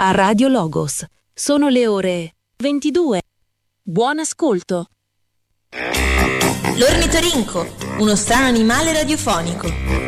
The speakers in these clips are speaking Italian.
a Radio Logos. Sono le ore 22. Buon ascolto. L'ornitorinco, uno strano animale radiofonico.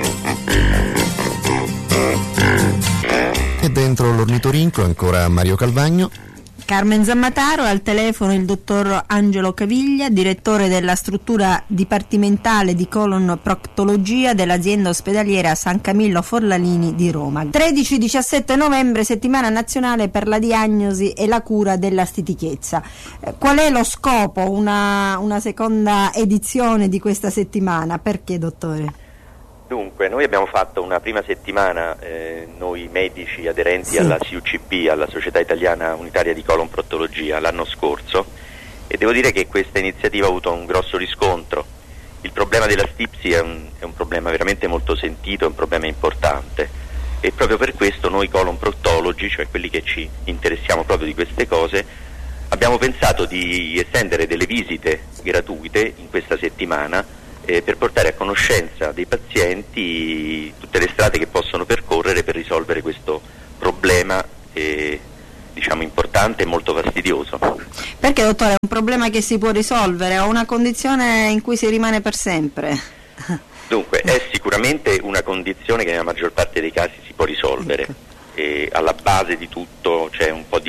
E dentro l'ornitorinco ancora Mario Calvagno, Carmen Zammataro, al telefono il dottor Angelo Caviglia, direttore della struttura dipartimentale di colon-proctologia dell'azienda ospedaliera San Camillo Forlanini di Roma. 13-17 novembre, settimana nazionale per la diagnosi e la cura della stitichezza. Qual è lo scopo? Una seconda edizione di questa settimana. Perché, dottore? Dunque, noi abbiamo fatto una prima settimana, noi medici aderenti alla CUCP, alla Società Italiana Unitaria di Colon-Proctologia, l'anno scorso, e devo dire che questa iniziativa ha avuto un grosso riscontro. Il problema della stipsi è un problema veramente molto sentito, è un problema importante, e proprio per questo noi colon-proctologi, cioè quelli che ci interessiamo proprio di queste cose, abbiamo pensato di estendere delle visite gratuite in questa settimana per portare a conoscenza dei pazienti tutte le strade che possono percorrere per risolvere questo problema importante e molto fastidioso. Perché, dottore, è un problema che si può risolvere o una condizione in cui si rimane per sempre? Dunque, è sicuramente una condizione che nella maggior parte dei casi si può risolvere. Alla base di tutto c'è un po' di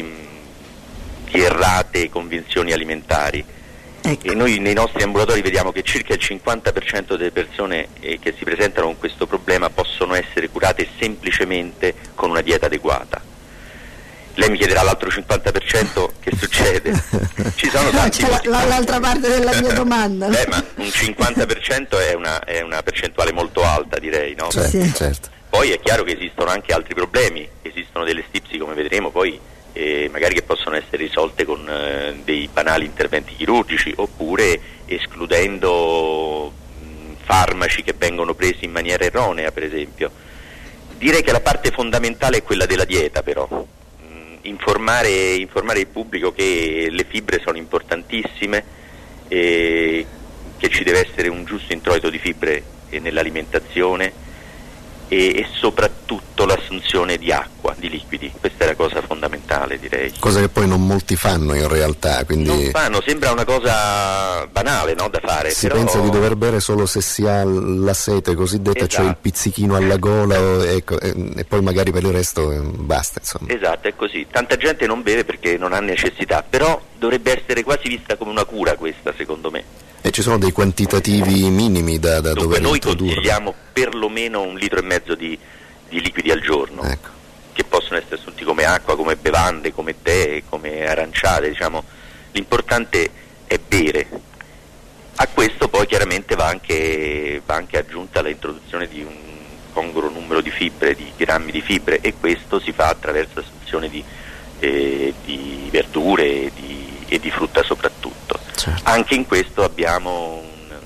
errate convinzioni alimentari. E noi nei nostri ambulatori vediamo che circa il 50% delle persone che si presentano con questo problema possono essere curate semplicemente con una dieta adeguata. Lei mi chiederà l'altro 50% che succede? Ci sono tanti l'altra parte della mia domanda. Ma un 50% è una percentuale molto alta, direi, no? Certo. Poi è chiaro che esistono anche altri problemi, esistono delle stipsi, come vedremo poi, magari che possono essere risolte con dei banali interventi chirurgici, oppure escludendo farmaci che vengono presi in maniera erronea, per esempio. Direi che la parte fondamentale è quella della dieta, però. Informare il pubblico che le fibre sono importantissime, che ci deve essere un giusto introito di fibre nell'alimentazione, e soprattutto l'assunzione di acqua, di liquidi. Questa è la cosa fondamentale, direi. Cosa che poi non molti fanno in realtà, quindi non fanno, sembra una cosa banale, no, da fare. Si pensa di dover bere solo se si ha la sete cosiddetta, esatto, cioè il pizzichino alla gola, ecco, e poi magari per il resto basta, insomma. Esatto, è così. Tanta gente non beve perché non ha necessità, però dovrebbe essere quasi vista come una cura questa, secondo me. E ci sono dei quantitativi minimi da Dunque, dover noi introdurre. consigliamo perlomeno 1,5 litri di liquidi al giorno, ecco, che possono essere assunti come acqua, come bevande, come tè, come aranciate, diciamo. L'importante è bere. A questo poi chiaramente va anche aggiunta l'introduzione di un congruo numero di fibre, di grammi di fibre, e questo si fa attraverso l'assunzione di verdure e di frutta soprattutto. Certo. Anche in questo abbiamo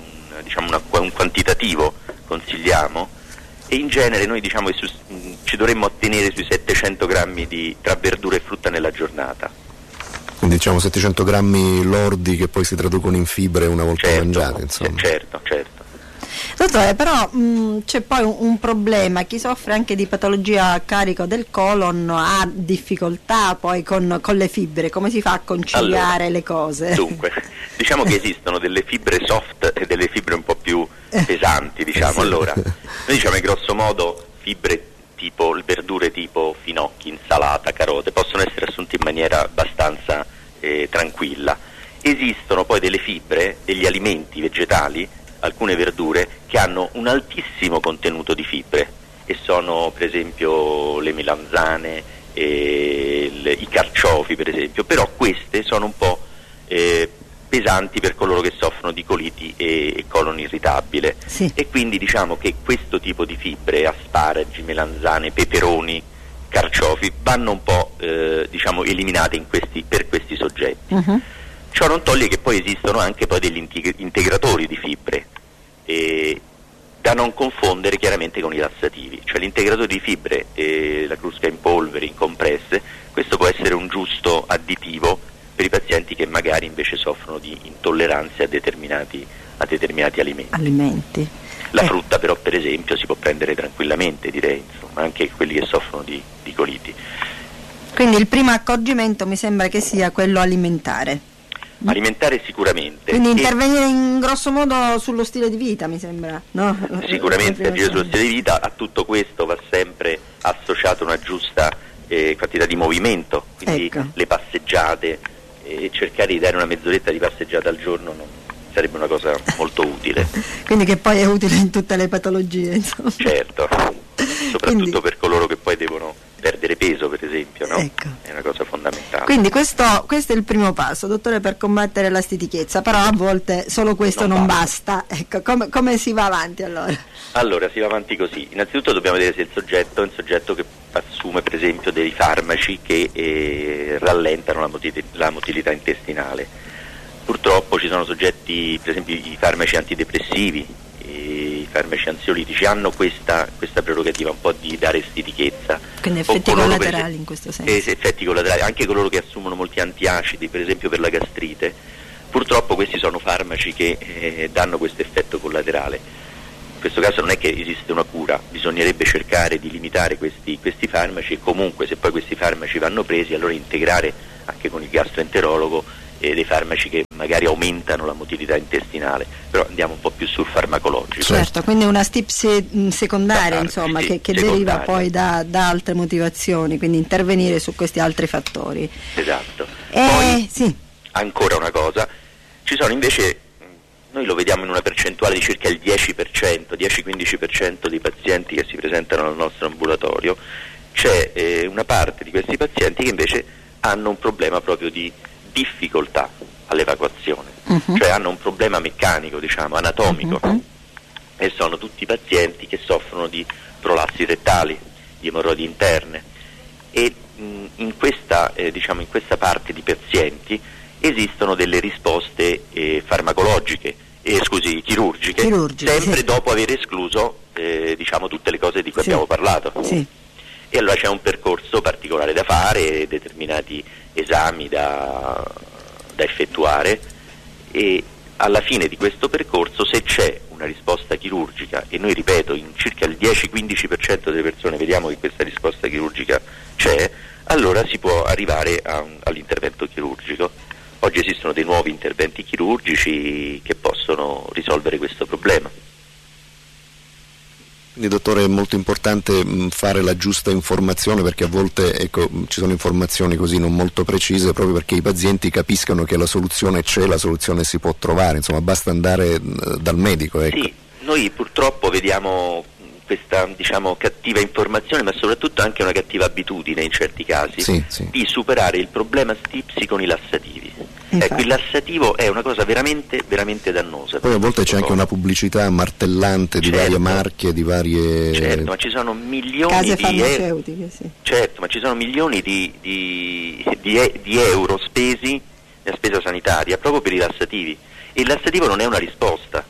un quantitativo, consigliamo, e in genere noi diciamo che ci dovremmo ottenere sui 700 grammi tra verdura e frutta nella giornata. Quindi diciamo 700 grammi lordi che poi si traducono in fibre una volta mangiate, insomma. Certo. Dottore, però c'è poi un problema. Chi soffre anche di patologia a carico del colon ha difficoltà poi con le fibre. Come si fa a conciliare le cose? Dunque, diciamo che esistono delle fibre soft e delle fibre un po' più pesanti, diciamo. Sì. Allora, noi diciamo che grosso modo fibre tipo verdure tipo finocchi, insalata, carote possono essere assunte in maniera abbastanza tranquilla. Esistono poi delle fibre, degli alimenti vegetali, alcune verdure che hanno un altissimo contenuto di fibre, e sono per esempio le melanzane, i carciofi per esempio, però queste sono un po' pesanti per coloro che soffrono di coliti e colon irritabile, sì. E quindi diciamo che questo tipo di fibre, asparagi, melanzane, peperoni, carciofi, vanno un po' eliminate per questi soggetti. Uh-huh. Ciò non toglie che poi esistono anche poi degli integratori di fibre, da non confondere chiaramente con i lassativi. Cioè l'integratore di fibre, la crusca in polvere, in compresse, questo può essere un giusto additivo per i pazienti che magari invece soffrono di intolleranze a determinati alimenti. La frutta però per esempio si può prendere tranquillamente, direi, insomma, anche quelli che soffrono di coliti. Quindi il primo accorgimento mi sembra che sia quello alimentare. Alimentare sicuramente. Quindi intervenire in grosso modo sullo stile di vita, mi sembra, no? Sicuramente agire sullo stile di vita. A tutto questo va sempre associata una giusta quantità di movimento, quindi le passeggiate, cercare di dare una mezz'oretta di passeggiata al giorno sarebbe una cosa molto utile. Quindi che poi è utile in tutte le patologie, insomma. Certo, soprattutto per coloro che poi devono perdere peso, per esempio, no? Ecco. È una cosa fondamentale. Quindi questo è il primo passo, dottore, per combattere la stitichezza, però a volte solo questo non basta. Ecco, come si va avanti allora? Allora si va avanti così. Innanzitutto dobbiamo vedere se il soggetto è un soggetto che assume per esempio dei farmaci che rallentano la motilità intestinale. Purtroppo ci sono soggetti, per esempio i farmaci antidepressivi, i farmaci ansiolitici hanno questa prerogativa un po' di dare stitichezza. Quindi effetti collaterali in questo senso. Effetti collaterali, anche coloro che assumono molti antiacidi, per esempio per la gastrite, purtroppo questi sono farmaci che danno questo effetto collaterale. In questo caso non è che esiste una cura, bisognerebbe cercare di limitare questi farmaci e comunque se poi questi farmaci vanno presi allora integrare anche con il gastroenterologo dei farmaci che magari aumentano la motilità intestinale, però andiamo un po' più sul farmacologico. Certo, quindi una stipsi secondaria, insomma, che deriva poi da altre motivazioni, quindi intervenire su questi altri fattori. Esatto. Poi, ancora una cosa, ci sono invece, noi lo vediamo in una percentuale di circa il 10-15% dei pazienti che si presentano al nostro ambulatorio, c'è una parte di questi pazienti che invece hanno un problema proprio di difficoltà all'evacuazione, cioè hanno un problema meccanico, diciamo, anatomico, e sono tutti pazienti che soffrono di prolassi rettali, di emorroidi interne e in questa parte di pazienti esistono delle risposte chirurgiche, sempre dopo aver escluso tutte le cose di cui abbiamo parlato. Sì. E allora c'è un percorso particolare da fare, determinati esami da effettuare e alla fine di questo percorso, se c'è una risposta chirurgica, e noi ripeto in circa il 10-15% delle persone vediamo che questa risposta chirurgica c'è, allora si può arrivare all'intervento chirurgico. Oggi esistono dei nuovi interventi chirurgici che possono risolvere questo problema. Quindi dottore è molto importante fare la giusta informazione, perché a volte ci sono informazioni così non molto precise, proprio perché i pazienti capiscano che la soluzione c'è, la soluzione si può trovare, insomma basta andare dal medico. Ecco. Sì, noi purtroppo vediamo questa cattiva informazione, ma soprattutto anche una cattiva abitudine in certi casi di superare il problema stipsi con i lassativi. Ecco, il lassativo è una cosa veramente, veramente dannosa. Poi a volte c'è anche una pubblicità martellante di varie marche, di varie... Certo, ma ci sono milioni case farmaceutiche, Certo, ma ci sono milioni di euro spesi nella spesa sanitaria proprio per i lassativi. E il lassativo non è una risposta.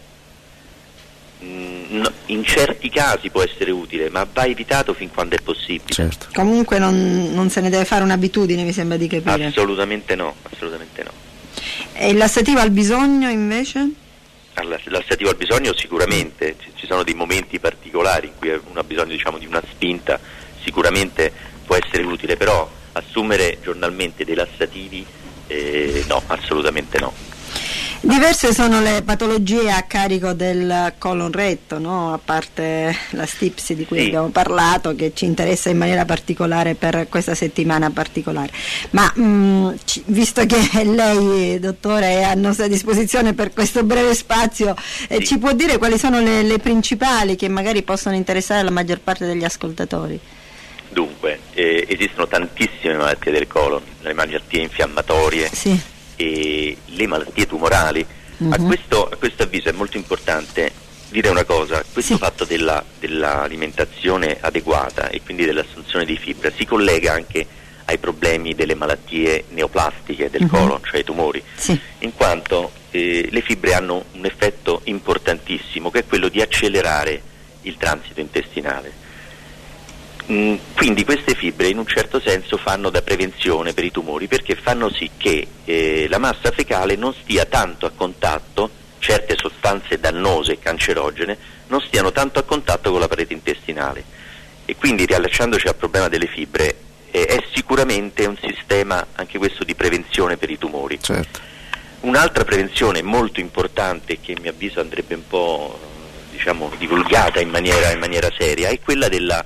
In certi casi può essere utile, ma va evitato fin quando è possibile. Certo. Comunque non se ne deve fare un'abitudine, mi sembra di capire. Assolutamente no. E il lassativo al bisogno invece? Il lassativo al bisogno sicuramente, ci sono dei momenti particolari in cui uno ha bisogno di una spinta, sicuramente può essere utile, però assumere giornalmente dei lassativi no, assolutamente no. Diverse sono le patologie a carico del colon retto, no? A parte la stipsi di cui abbiamo parlato, che ci interessa in maniera particolare per questa settimana particolare. Ma visto che lei, dottore, è a nostra disposizione per questo breve spazio, ci può dire quali sono le principali che magari possono interessare la maggior parte degli ascoltatori? Dunque, esistono tantissime malattie del colon, le malattie infiammatorie, e le malattie tumorali. A questo avviso è molto importante dire una cosa: questo fatto dell'alimentazione adeguata e quindi dell'assunzione di fibra si collega anche ai problemi delle malattie neoplastiche del colon, cioè i tumori, in quanto le fibre hanno un effetto importantissimo, che è quello di accelerare il transito intestinale. Quindi queste fibre in un certo senso fanno da prevenzione per i tumori, perché fanno sì che la massa fecale non stia tanto a contatto, certe sostanze dannose e cancerogene non stiano tanto a contatto con la parete intestinale, e quindi, riallacciandoci al problema delle fibre, è sicuramente sicuramente un sistema anche questo di prevenzione per i tumori. Certo. Un'altra prevenzione molto importante, che a mio avviso andrebbe un po' divulgata in maniera seria, è quella della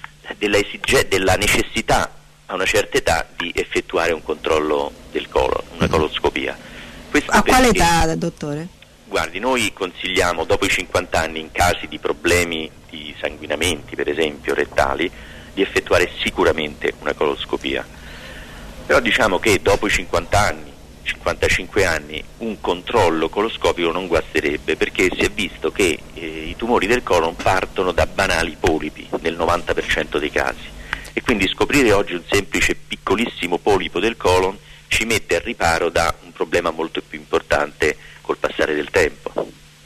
necessità a una certa età di effettuare un controllo del colon, una coloscopia. A quale età, dottore? Guardi, noi consigliamo dopo i 50 anni, in casi di problemi di sanguinamenti, per esempio rettali, di effettuare sicuramente una coloscopia. Però diciamo che dopo i 50 anni, 55 anni, un controllo coloscopico non guasterebbe, perché si è visto che i tumori del colon partono da banali polipi nel 90% dei casi, e quindi scoprire oggi un semplice piccolissimo polipo del colon ci mette al riparo da un problema molto più importante col passare del tempo.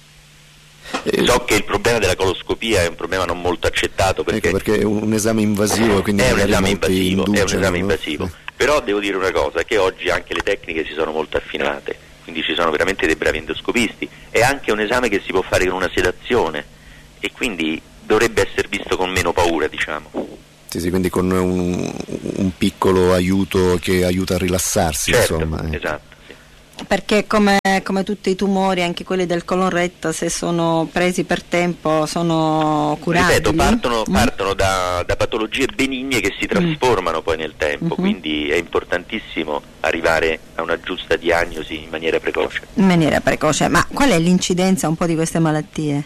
So che il problema della coloscopia è un problema non molto accettato, perché è un esame invasivo, quindi è un esame invasivo. Però devo dire una cosa, che oggi anche le tecniche si sono molto affinate, quindi ci sono veramente dei bravi endoscopisti. È anche un esame che si può fare con una sedazione, e quindi dovrebbe essere visto con meno paura, diciamo. Sì, quindi con un piccolo aiuto che aiuta a rilassarsi, certo, insomma. Esatto. Perché come tutti i tumori, anche quelli del colon retto, se sono presi per tempo sono curabili. Ripeto, partono da patologie benigne che si trasformano poi nel tempo, quindi è importantissimo arrivare a una giusta diagnosi in maniera precoce. Ma qual è l'incidenza un po' di queste malattie?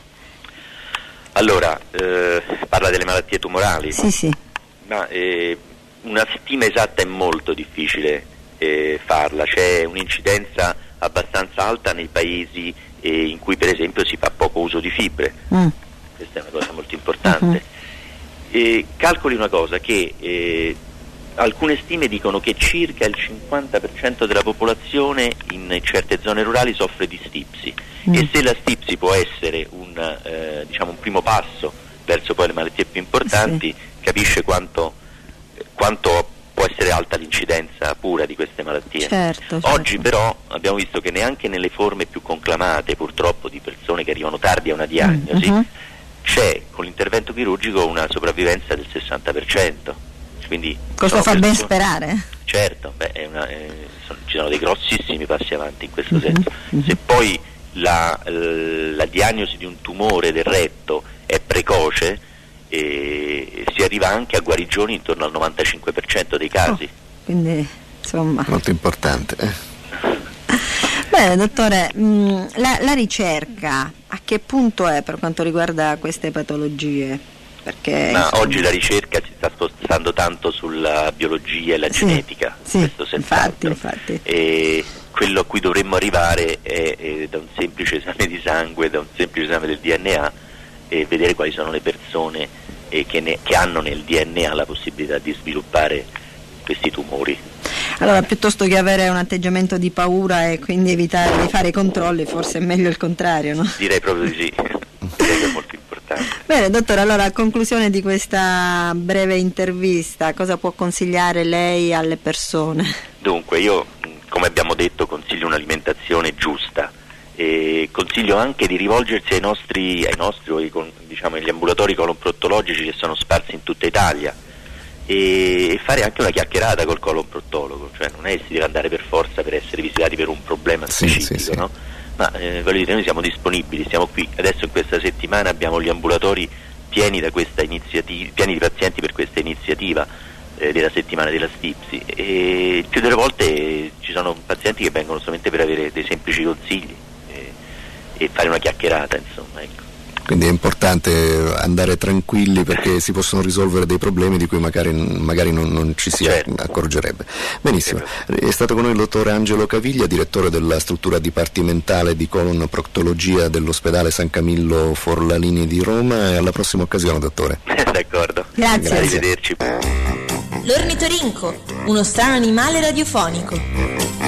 Allora, parla delle malattie tumorali? Sì. Ma una stima esatta è molto difficile farla. C'è un'incidenza abbastanza alta nei paesi in cui per esempio si fa poco uso di fibre. Questa è una cosa molto importante. Calcoli una cosa, che alcune stime dicono che circa il 50% della popolazione in certe zone rurali soffre di stipsi, e se la stipsi può essere un primo passo verso poi le malattie più importanti, capisce quanto può essere alta l'incidenza pura di queste malattie. Certo. Oggi però abbiamo visto che neanche nelle forme più conclamate, purtroppo, di persone che arrivano tardi a una diagnosi, c'è con l'intervento chirurgico una sopravvivenza del 60%. Quindi questo fa ben sperare. Certo, ci sono dei grossissimi passi avanti in questo senso. Se poi la diagnosi di un tumore del retto è precoce, si arriva anche a guarigioni intorno al 95% dei casi. Quindi insomma molto importante. Bene, dottore, la ricerca a che punto è per quanto riguarda queste patologie? Perché oggi la ricerca si sta spostando tanto sulla biologia e la genetica, questo senz'altro. Infatti. E quello a cui dovremmo arrivare è da un semplice esame di sangue, da un semplice esame del DNA, e vedere quali sono le persone che hanno nel DNA la possibilità di sviluppare questi tumori. Allora, piuttosto che avere un atteggiamento di paura e quindi evitare di fare i controlli, forse è meglio il contrario, no? Direi proprio di sì, direi che è molto importante. Bene, dottore, allora a conclusione di questa breve intervista, cosa può consigliare lei alle persone? Dunque, io, come abbiamo detto, consiglio un'alimentazione giusta. E consiglio anche di rivolgersi ai nostri agli ambulatori colon-prottologici che sono sparsi in tutta Italia, e fare anche una chiacchierata col colon-prottologo, cioè non è che si deve andare per forza per essere visitati per un problema specifico, no? Ma voglio dire, noi siamo disponibili, siamo qui adesso in questa settimana, abbiamo gli ambulatori pieni di pazienti per questa iniziativa della settimana della stipsi, e più delle volte ci sono pazienti che vengono solamente per avere dei semplici consigli e fare una chiacchierata, insomma, ecco. Quindi è importante andare tranquilli, perché si possono risolvere dei problemi di cui magari non ci si accorgerebbe. Benissimo, è stato con noi il dottor Angelo Caviglia, direttore della struttura dipartimentale di colon-proctologia dell'ospedale San Camillo Forlanini di Roma, e alla prossima occasione, dottore. D'accordo. Grazie. Arrivederci. L'ornitorinco, uno strano animale radiofonico.